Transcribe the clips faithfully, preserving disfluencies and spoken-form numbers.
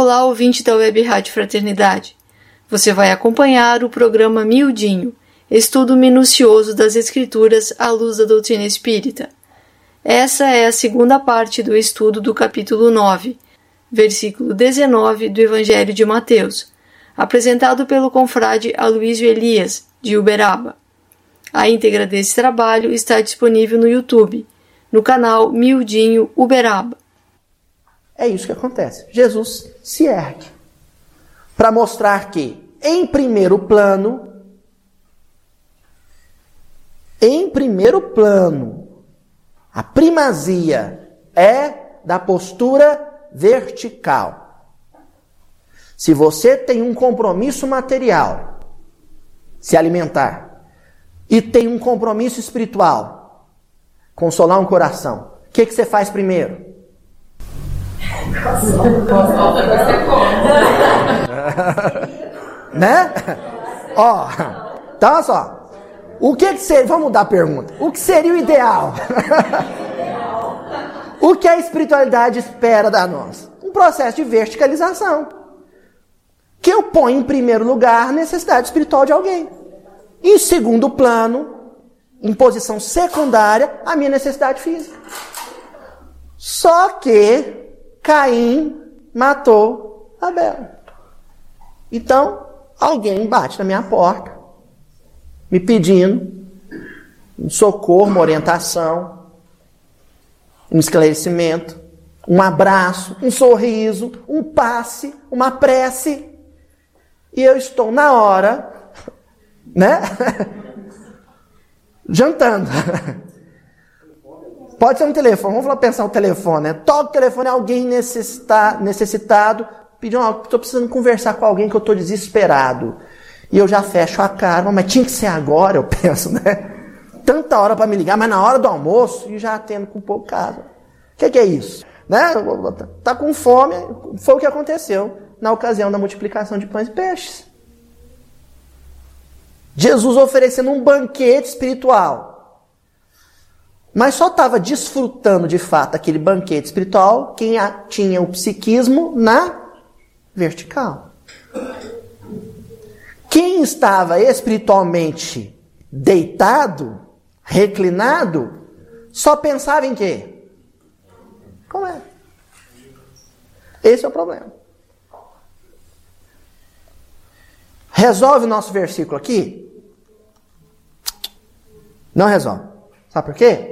Olá, ouvinte da Web Rádio Fraternidade. Você vai acompanhar o programa Miudinho, estudo minucioso das Escrituras à luz da doutrina espírita. Essa é a segunda parte do estudo do capítulo nove, versículo dezenove do Evangelho de Mateus, apresentado pelo confrade Aloísio Elias, de Uberaba. A íntegra desse trabalho está disponível no YouTube, no canal Miudinho Uberaba. É isso que acontece. Jesus se ergue para mostrar que, em primeiro plano, em primeiro plano, a primazia é da postura vertical. Se você tem um compromisso material, se alimentar, e tem um compromisso espiritual, consolar um coração, o que, que você faz primeiro? Né? Ó, então olha só. O que que seria, vamos mudar a pergunta. O que seria o ideal? O que a espiritualidade espera da nós? Um processo de verticalização. Que eu ponho em primeiro lugar a necessidade espiritual de alguém. Em segundo plano, em posição secundária, a minha necessidade física. Só que Caim matou Abel. Então, alguém bate na minha porta, me pedindo um socorro, uma orientação, um esclarecimento, um abraço, um sorriso, um passe, uma prece. E eu estou na hora, né? Jantando. Pode ser um telefone, vamos lá pensar o telefone, né? Toca o telefone, alguém necessita, necessitado, pediu, oh, estou precisando conversar com alguém que eu estou desesperado. E eu já fecho a cara, mas tinha que ser agora, eu penso, né? Tanta hora para me ligar, mas na hora do almoço, e já atendo com pouco caso. O que, que é isso? Né? Tá com fome, foi o que aconteceu na ocasião da multiplicação de pães e peixes. Jesus oferecendo um banquete espiritual. Mas só estava desfrutando de fato aquele banquete espiritual quem tinha o psiquismo na vertical. Quem estava espiritualmente deitado, reclinado, só pensava em quê? Como é? Esse é o problema. Resolve o nosso versículo aqui? Não resolve. Sabe por quê?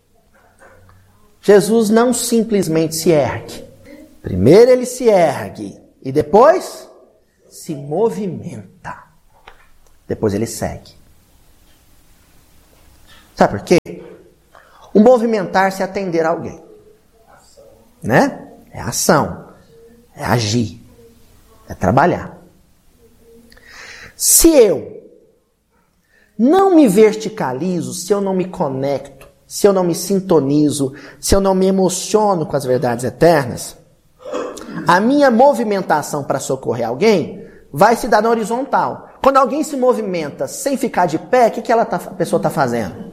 Jesus não simplesmente se ergue. Primeiro ele se ergue e depois se movimenta. Depois ele segue. Sabe por quê? O movimentar-se é atender a alguém. Né? É ação. É agir. É trabalhar. Se eu não me verticalizo, se eu não me conecto, se eu não me sintonizo, se eu não me emociono com as verdades eternas, a minha movimentação para socorrer alguém vai se dar na horizontal. Quando alguém se movimenta sem ficar de pé, o que, que ela tá, a pessoa está fazendo?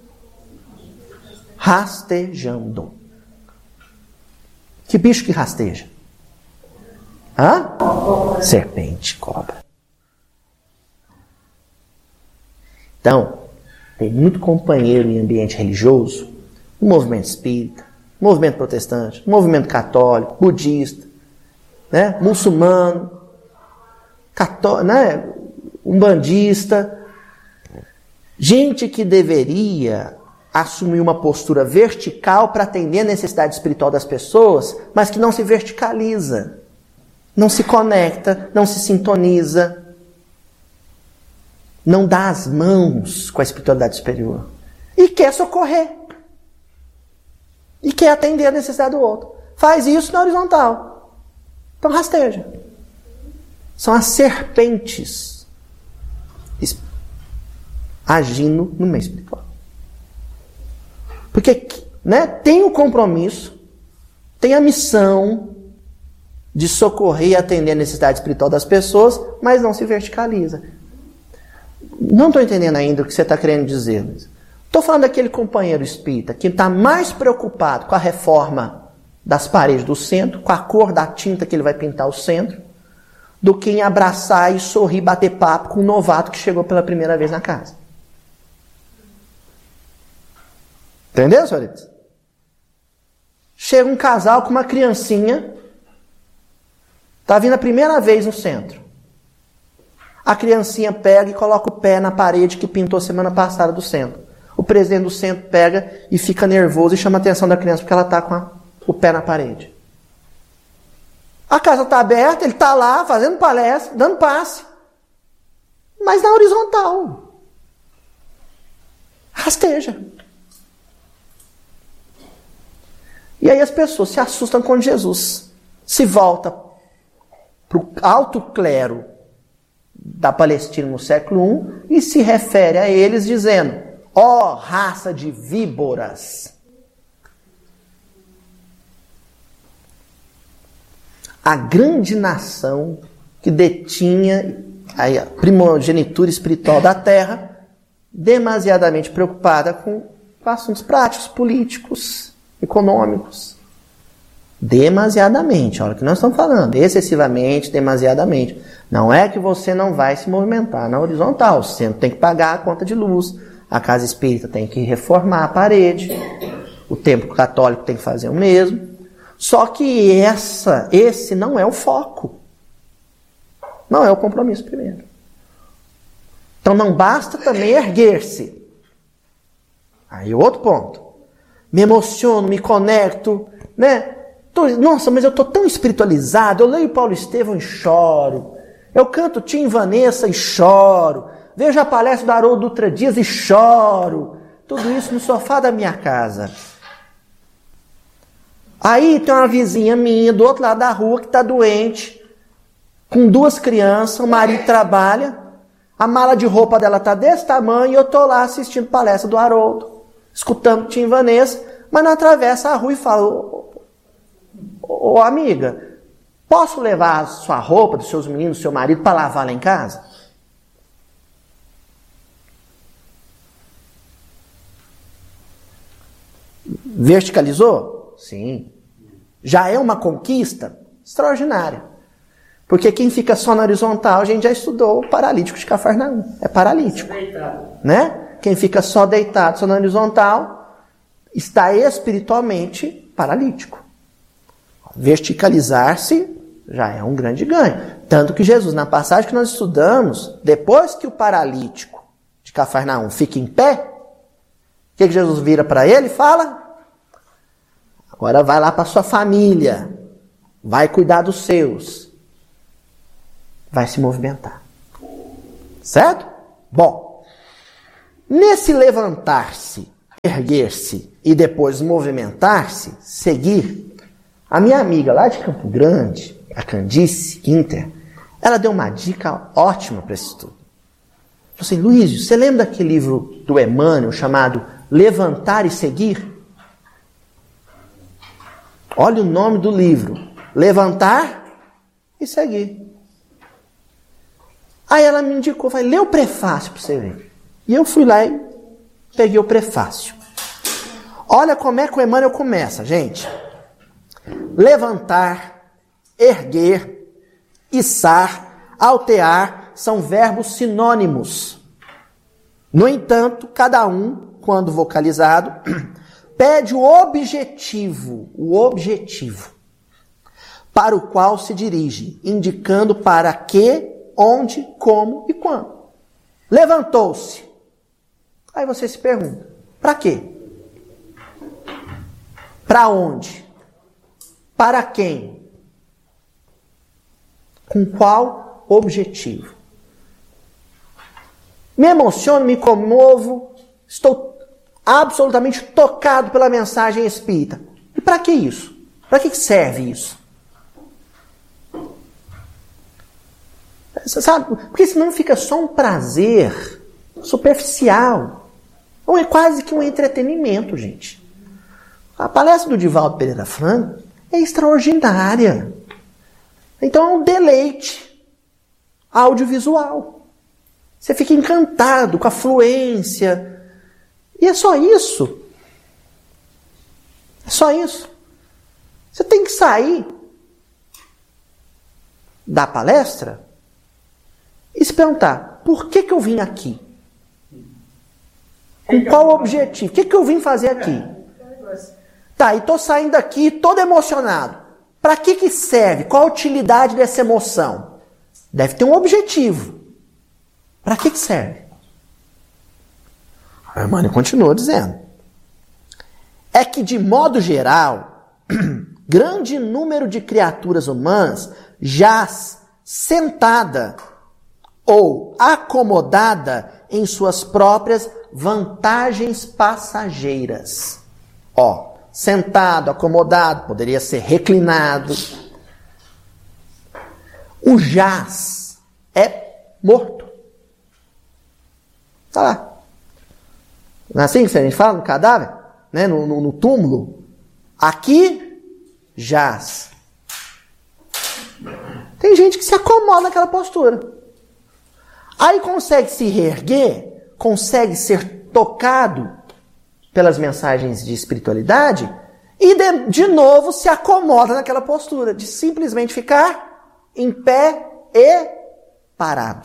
Rastejando. Que bicho que rasteja? Hã? Serpente, cobra. Então, tem muito companheiro em ambiente religioso, no movimento espírita, no movimento protestante, no movimento católico, budista, né, muçulmano, cató- né, umbandista, gente que deveria assumir uma postura vertical para atender a necessidade espiritual das pessoas, mas que não se verticaliza, não se conecta, não se sintoniza, não dá as mãos com a espiritualidade superior. E quer socorrer. E quer atender a necessidade do outro. Faz isso na horizontal. Então rasteja. São as serpentes agindo no meio espiritual. Porque, né, tem o compromisso, tem a missão de socorrer e atender a necessidade espiritual das pessoas, mas não se verticaliza. Não estou entendendo ainda o que você está querendo dizer. Estou falando daquele companheiro espírita que está mais preocupado com a reforma das paredes do centro, com a cor da tinta que ele vai pintar o centro, do que em abraçar e sorrir, bater papo com um novato que chegou pela primeira vez na casa. Entendeu, senhoritas? Chega um casal com uma criancinha, está vindo a primeira vez no centro. A criancinha pega e coloca o pé na parede que pintou semana passada do centro. O presidente do centro pega e fica nervoso e chama a atenção da criança porque ela está com a, o pé na parede. A casa está aberta, ele está lá fazendo palestra, dando passe, mas na horizontal. Rasteja. E aí as pessoas se assustam quando Jesus se volta para o alto clero da Palestina no século I e se refere a eles dizendo: ó, raça de víboras. A grande nação que detinha a primogenitura espiritual da terra, demasiadamente preocupada com assuntos práticos, políticos, econômicos. Demasiadamente, olha o que nós estamos falando, excessivamente, demasiadamente. Não é que você não vai se movimentar na horizontal, você tem que pagar a conta de luz, a casa espírita tem que reformar a parede, o templo católico tem que fazer o mesmo. Só que essa, esse não é o foco. Não é o compromisso primeiro. Então não basta também erguer-se. Aí outro ponto. Me emociono, me conecto, né? Tô, nossa, mas eu estou tão espiritualizado, eu leio Paulo Estevão e choro. Eu canto Tim Vanessa e choro. Vejo a palestra do Haroldo Dutra Dias e choro. Tudo isso no sofá da minha casa. Aí tem uma vizinha minha do outro lado da rua que está doente, com duas crianças, o marido trabalha, a mala de roupa dela está desse tamanho e eu estou lá assistindo palestra do Haroldo, escutando Tim Vanessa, mas não atravessa a rua e fala: ô, ô, ô amiga, posso levar a sua roupa dos seus meninos, do seu marido, para lavar lá em casa? Verticalizou? Sim. Já é uma conquista extraordinária. Porque quem fica só na horizontal, a gente já estudou o paralítico de Cafarnaum. É paralítico. Né? Quem fica só deitado, só na horizontal, está espiritualmente paralítico. Verticalizar-se já é um grande ganho. Tanto que Jesus, na passagem que nós estudamos, depois que o paralítico de Cafarnaum fica em pé, o que, que Jesus vira para ele e fala? Agora vai lá para sua família, vai cuidar dos seus, vai se movimentar. Certo? Bom, nesse levantar-se, erguer-se e depois movimentar-se, seguir, a minha amiga lá de Campo Grande, a Candice Inter, ela deu uma dica ótima para esse estudo. Falou assim: Luísio, você lembra daquele livro do Emmanuel chamado Levantar e Seguir? Olha o nome do livro. Levantar e Seguir. Aí ela me indicou, vai ler o prefácio para você ver. E eu fui lá e peguei o prefácio. Olha como é que o Emmanuel começa, gente. Levantar, erguer, içar, altear são verbos sinônimos. No entanto, cada um, quando vocalizado, pede o objetivo, o objetivo, para o qual se dirige, indicando para que, onde, como e quando. Levantou-se. Aí você se pergunta, para quê? Para onde? Para quem? Com qual objetivo? Me emociono, me comovo, estou absolutamente tocado pela mensagem espírita. E para que isso? Para que serve isso? Sabe? Porque senão fica só um prazer superficial. Ou é quase que um entretenimento, gente. A palestra do Divaldo Pereira Franco é extraordinária. Então é um deleite audiovisual. Você fica encantado com a fluência. E é só isso. É só isso. Você tem que sair da palestra e se perguntar, por que que eu vim aqui? Com qual objetivo? O que que eu vim fazer aqui? Tá, e estou saindo daqui todo emocionado. Para que que serve? Qual a utilidade dessa emoção? Deve ter um objetivo. Para que que serve? A irmã continua dizendo. É que, de modo geral, grande número de criaturas humanas jaz sentada ou acomodada em suas próprias vantagens passageiras. Ó, sentado, acomodado, poderia ser reclinado. O jaz é morto. Tá lá. Não é assim que a gente fala no cadáver? Né? No, no, no túmulo? Aqui, jaz. Tem gente que se acomoda naquela postura. Aí consegue se reerguer, consegue ser tocado pelas mensagens de espiritualidade e de, de novo se acomoda naquela postura de simplesmente ficar em pé e parado.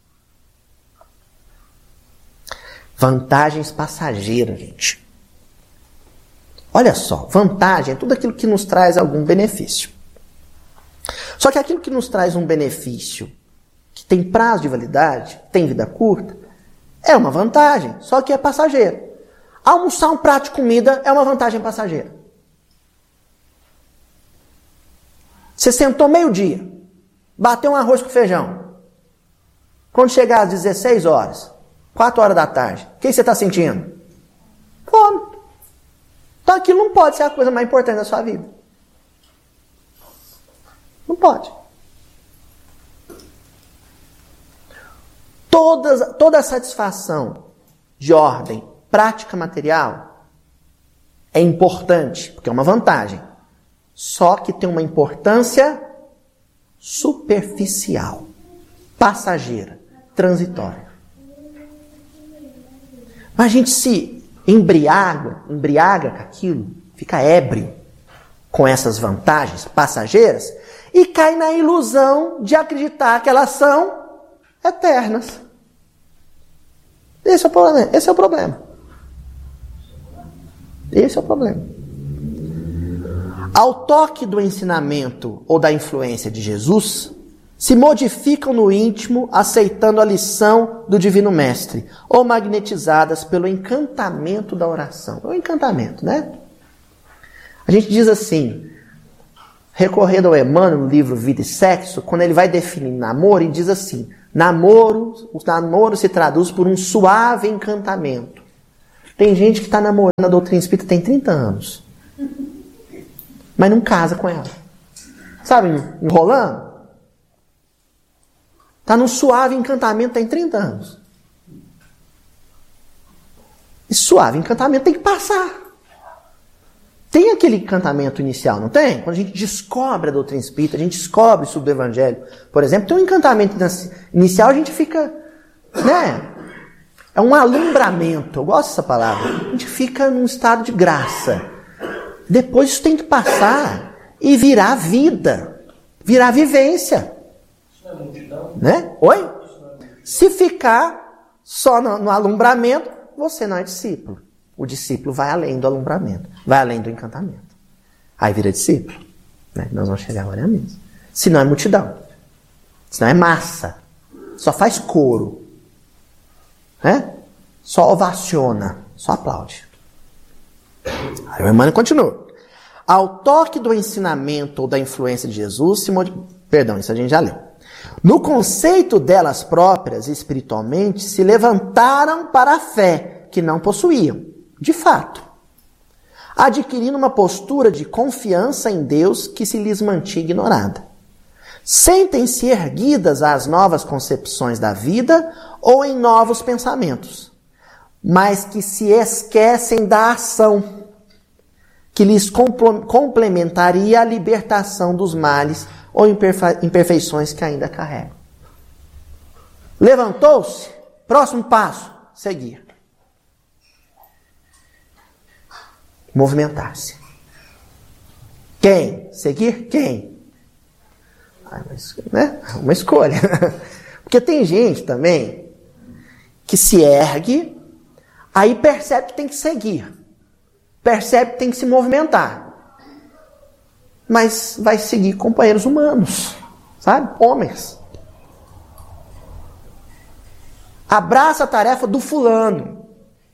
Vantagens passageiras, gente. Olha só, vantagem é tudo aquilo que nos traz algum benefício. Só que aquilo que nos traz um benefício que tem prazo de validade, tem vida curta, é uma vantagem, só que é passageira. Almoçar um prato de comida é uma vantagem passageira. Você sentou meio-dia, bateu um arroz com feijão. Quando chegar às dezesseis horas, quatro horas da tarde, o que você está sentindo? Fome. Então aquilo não pode ser a coisa mais importante da sua vida. Não pode. Todas, toda a satisfação de ordem prática material é importante, porque é uma vantagem. Só que tem uma importância superficial, passageira, transitória. Mas a gente se embriaga, embriaga com aquilo, fica ébrio com essas vantagens passageiras e cai na ilusão de acreditar que elas são eternas. Esse é o problema. Esse é o problema. Esse é o problema. Ao toque do ensinamento ou da influência de Jesus, se modificam no íntimo, aceitando a lição do Divino Mestre, ou magnetizadas pelo encantamento da oração. É o encantamento, né? A gente diz assim, recorrendo ao Emmanuel no livro Vida e Sexo, quando ele vai definir namoro, ele diz assim, namoro, o namoro se traduz por um suave encantamento. Tem gente que está namorando a doutrina espírita tem trinta anos, mas não casa com ela. Sabe, enrolando? Está num suave encantamento tem trinta anos. E suave encantamento tem que passar. Tem aquele encantamento inicial, não tem? Quando a gente descobre a doutrina espírita, a gente descobre sobre o Evangelho, por exemplo, tem um encantamento inicial, a gente fica, né? É um alumbramento, eu gosto dessa palavra. A gente fica num estado de graça. Depois isso tem que passar e virar vida, virar vivência. Isso não é multidão? Né? Oi? Se ficar só no, no alumbramento, você não é discípulo. O discípulo vai além do alumbramento, vai além do encantamento. Aí vira discípulo. Né? Nós vamos chegar agora mesmo. Se não é multidão, se não é massa, só faz coro, né? Só ovaciona, só aplaude. Aí o Emmanuel continua. Ao toque do ensinamento ou da influência de Jesus, se mod... perdão, isso a gente já leu. No conceito delas próprias, espiritualmente, se levantaram para a fé que não possuíam. De fato, adquirindo uma postura de confiança em Deus que se lhes mantinha ignorada. Sentem-se erguidas às novas concepções da vida ou em novos pensamentos, mas que se esquecem da ação que lhes complementaria a libertação dos males ou imperfe- imperfeições que ainda carregam. Levantou-se, próximo passo, seguir. Movimentar-se. Quem? Seguir quem? Ah, mas, né? Uma escolha. Porque tem gente também que se ergue, aí percebe que tem que seguir. Percebe que tem que se movimentar. Mas vai seguir companheiros humanos, sabe? Homens. Abraça a tarefa do fulano,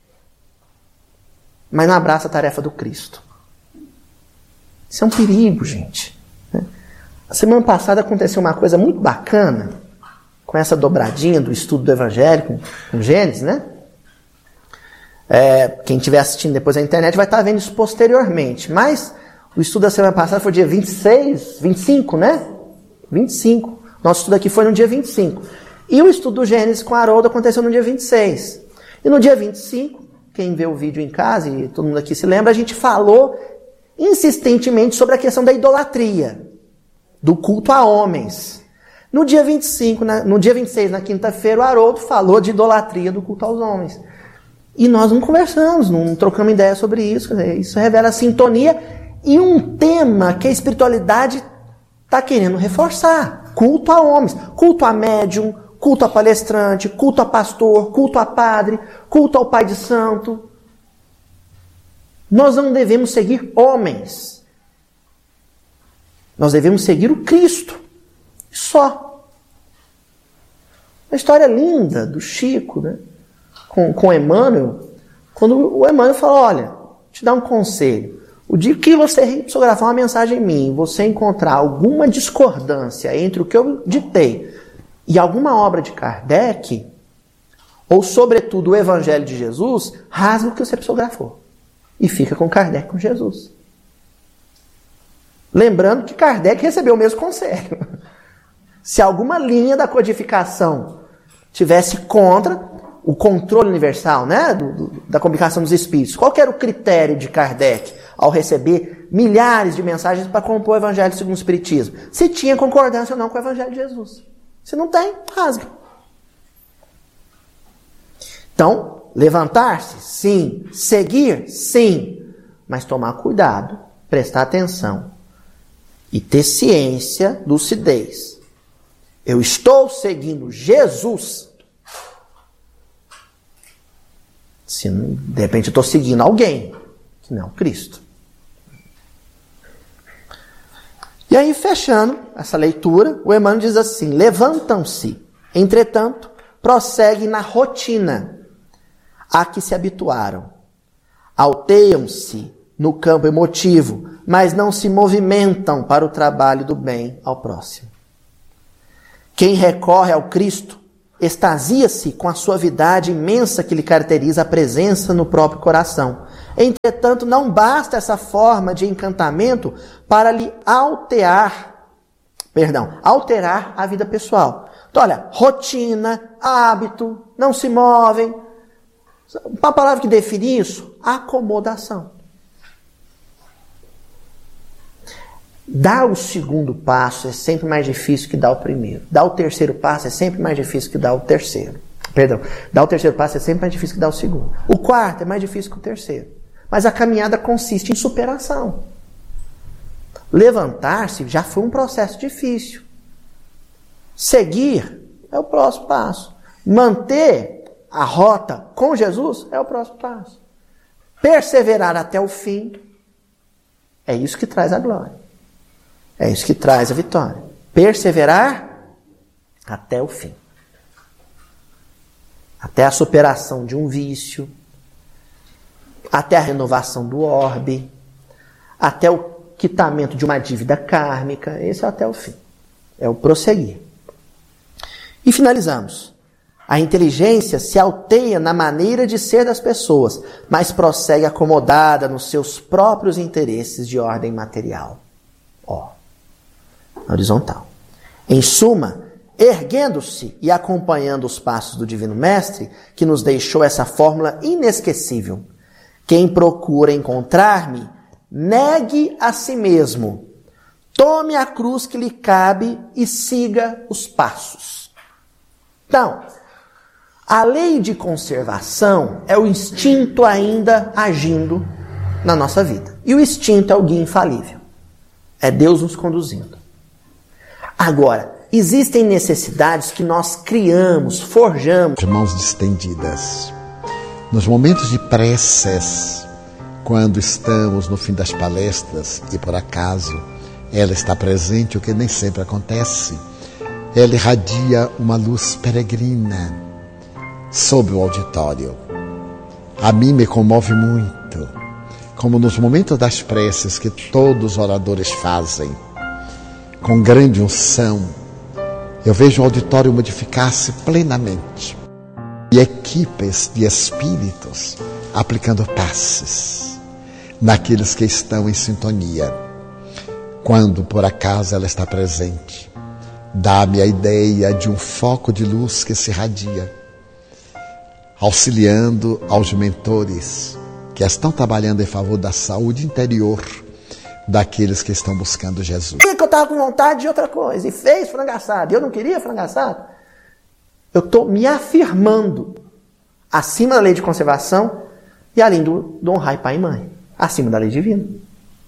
mas não abraça a tarefa do Cristo. Isso é um perigo, gente. A semana passada aconteceu uma coisa muito bacana, com essa dobradinha do estudo do Evangelho, com, com Gênesis, né? É, quem estiver assistindo depois na internet vai estar vendo isso posteriormente. Mas o estudo da semana passada foi dia vinte e seis, vinte e cinco, né? vinte e cinco. Nosso estudo aqui foi no dia vinte e cinco. E o estudo do Gênesis com Haroldo aconteceu no dia vinte e seis. E no dia vinte e cinco, quem vê o vídeo em casa, e todo mundo aqui se lembra, a gente falou insistentemente sobre a questão da idolatria, do culto a homens. No dia vinte e cinco, na, no dia vinte e seis, na quinta-feira, o Haroldo falou de idolatria do culto aos homens. E nós não conversamos, não trocamos ideia sobre isso. Isso revela a sintonia e um tema que a espiritualidade está querendo reforçar. Culto a homens, culto a médium, culto a palestrante, culto a pastor, culto a padre, culto ao pai de santo. Nós não devemos seguir homens. Nós devemos seguir o Cristo. Só. Uma história linda do Chico, né? Com, com Emmanuel, quando o Emmanuel falou, olha, te dá um conselho. O dia que você psicografar uma mensagem em mim, você encontrar alguma discordância entre o que eu ditei e alguma obra de Kardec, ou sobretudo o Evangelho de Jesus, rasga o que você psicografou. E fica com Kardec, com Jesus. Lembrando que Kardec recebeu o mesmo conselho. Se alguma linha da codificação tivesse contra o controle universal, né, do, do, da comunicação dos espíritos, qual que era o critério de Kardec ao receber milhares de mensagens para compor o Evangelho segundo o Espiritismo? Se tinha concordância ou não com o Evangelho de Jesus. Se não tem, rasga. Então, levantar-se, sim. Seguir, sim. Mas tomar cuidado, prestar atenção e ter ciência, lucidez. Eu estou seguindo Jesus. Se de repente eu estou seguindo alguém que não é o Cristo. E aí, fechando essa leitura, o Emmanuel diz assim: levantam-se, entretanto, prosseguem na rotina a que se habituaram. Alteiam-se no campo emotivo, mas não se movimentam para o trabalho do bem ao próximo. Quem recorre ao Cristo extasia-se com a suavidade imensa que lhe caracteriza a presença no próprio coração. Entretanto, não basta essa forma de encantamento para lhe alterar, perdão, alterar a vida pessoal. Então, olha, rotina, hábito, não se movem. Uma palavra que define isso: acomodação. Dar o segundo passo é sempre mais difícil que dar o primeiro. Dar o terceiro passo é sempre mais difícil que dar o terceiro. Perdão, dar o terceiro passo é sempre mais difícil que dar o segundo. O quarto é mais difícil que o terceiro. Mas a caminhada consiste em superação. Levantar-se já foi um processo difícil. Seguir é o próximo passo. Manter a rota com Jesus é o próximo passo. Perseverar até o fim é isso que traz a glória. É isso que traz a vitória. Perseverar até o fim. Até a superação de um vício. Até a renovação do orbe. Até o quitamento de uma dívida kármica. Esse é até o fim. É o prosseguir. E finalizamos. A inteligência se alteia na maneira de ser das pessoas, mas prossegue acomodada nos seus próprios interesses de ordem material. Ó. Horizontal. Em suma, erguendo-se e acompanhando os passos do Divino Mestre, que nos deixou essa fórmula inesquecível: quem procura encontrar-me, negue a si mesmo, tome a cruz que lhe cabe e siga os passos. Então, a lei de conservação é o instinto ainda agindo na nossa vida. E o instinto é o guia infalível. É Deus nos conduzindo. Agora, existem necessidades que nós criamos, forjamos. De mãos distendidas. Nos momentos de preces, quando estamos no fim das palestras e por acaso ela está presente, o que nem sempre acontece, ela irradia uma luz peregrina sobre o auditório. A mim me comove muito, como nos momentos das preces que todos os oradores fazem, com grande unção, eu vejo o auditório modificar-se plenamente e equipes de espíritos aplicando passes naqueles que estão em sintonia. Quando por acaso ela está presente, dá-me a ideia de um foco de luz que se irradia, auxiliando aos mentores que estão trabalhando em favor da saúde interior daqueles que estão buscando Jesus. Que eu estava com vontade de outra coisa e fez frango assado. Eu não queria frango assado. Eu estou me afirmando acima da lei de conservação e além do, do honrar pai e mãe, acima da lei divina. O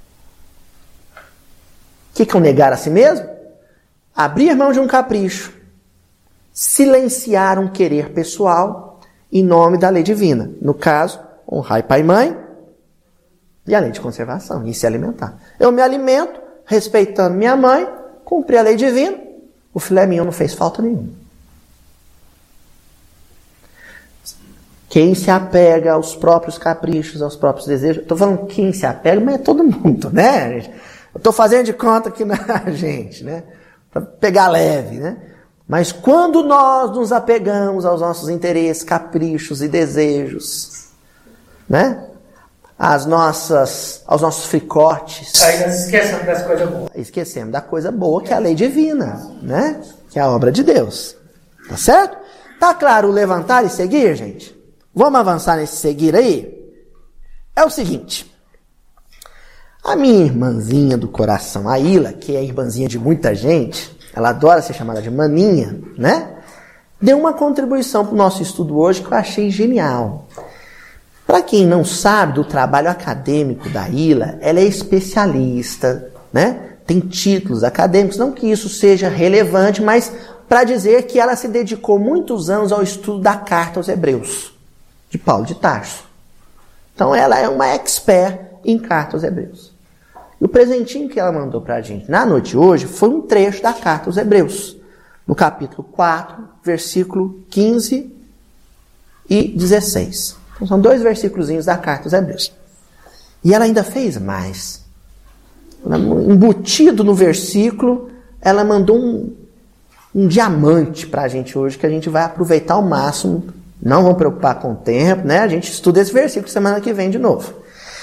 que, que é um negar a si mesmo? Abrir mão de um capricho, silenciar um querer pessoal em nome da lei divina. No caso, honrar pai e mãe e a lei de conservação, e se alimentar. Eu me alimento, respeitando minha mãe, cumpri a lei divina, o filé mignon não fez falta nenhuma. Quem se apega aos próprios caprichos, aos próprios desejos, estou falando quem se apega, mas é todo mundo, né, gente? Eu estou fazendo de conta que não é a gente, né? Para pegar leve, né? Mas quando nós nos apegamos aos nossos interesses, caprichos e desejos, né? As nossas, aos nossos fricotes. Aí nós esquecemos das coisas boas. Esquecemos da coisa boa, que é a lei divina, né? Que é a obra de Deus. Tá certo? Tá claro o levantar e seguir, gente? Vamos avançar nesse seguir aí? É o seguinte. A minha irmãzinha do coração, a Ila, que é a irmãzinha de muita gente, ela adora ser chamada de maninha, né? Deu uma contribuição para o nosso estudo hoje que eu achei genial. Para quem não sabe do trabalho acadêmico da Ila, ela é especialista, né? Tem títulos acadêmicos, não que isso seja relevante, mas para dizer que ela se dedicou muitos anos ao estudo da carta aos Hebreus, de Paulo de Tarso. Então ela é uma expert em carta aos Hebreus. E o presentinho que ela mandou para a gente na noite de hoje foi um trecho da carta aos Hebreus, no capítulo quatro, versículo quinze e dezesseis. Então, são dois versículozinhos da carta aos Hebreus. E ela ainda fez mais. Embutido no versículo, ela mandou um, um diamante para a gente hoje, que a gente vai aproveitar ao máximo. Não vamos preocupar com o tempo, né? A gente estuda esse versículo semana que vem de novo.